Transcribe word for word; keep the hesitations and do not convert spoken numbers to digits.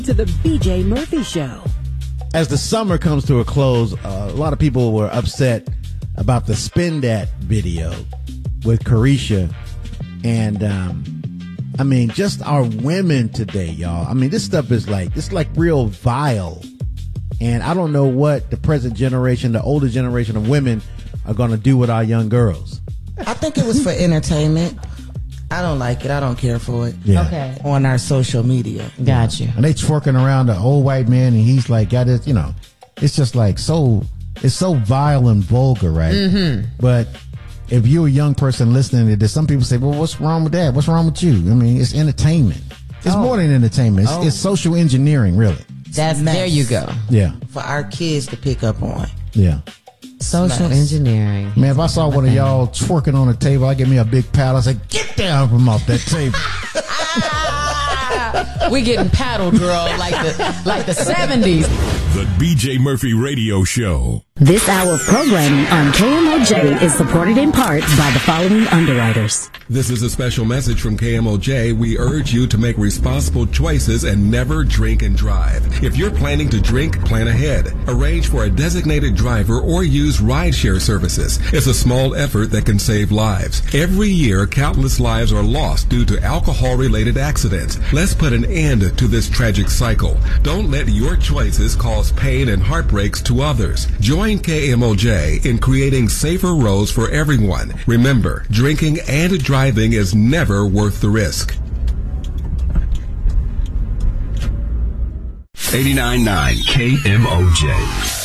To the B J Murphy Show. As the summer comes to a close, uh, a lot of people were upset about the Spin Dat video with Caresha. And, um, I mean, just our women today, y'all. I mean, this stuff is like, it's like real vile. And I don't know what the present generation, the older generation of women are going to do with our young girls. I think it was for entertainment. I don't like it. I don't care for it. Yeah. Okay. On our social media. Gotcha. And they twerking around the old white man, and he's like, got it, you know, it's just like so, it's so vile and vulgar, right? Mm-hmm. But if you're a young person listening to this, some people say, well, what's wrong with that? What's wrong with you? I mean, it's entertainment. It's Oh. more than entertainment. It's, Oh. it's social engineering, really. That's Mess. there you go. Yeah. For our kids to pick up on. Yeah. Social Nice. engineering. Man, if I saw one of y'all twerking on the table, I'd give me a big paddle. I'd say, get down from off that table. We getting paddled, girl, like the like the seventies. The B J Murphy Radio Show. This hour of programming on K M O J is supported in part by the following underwriters. This is a special message from K M O J. We urge you to make responsible choices and never drink and drive. If you're planning to drink, plan ahead. Arrange for a designated driver or use rideshare services. It's a small effort that can save lives. Every year, countless lives are lost due to alcohol-related accidents. Let's put an end to this tragic cycle. Don't let your choices cause pain and heartbreaks to others. Join K M O J in creating safer roads for everyone. Remember, drinking and driving is never worth the risk. eighty-nine point nine K M O J.